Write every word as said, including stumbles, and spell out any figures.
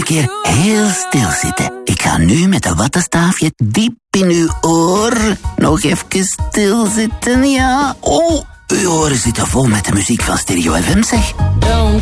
keer heel stil zitten. Ik ga nu met een wattenstaafje diep in uw oor. Nog even stilzitten, ja. Oh, uw oren zitten vol met de muziek van Stereo F M, zeg.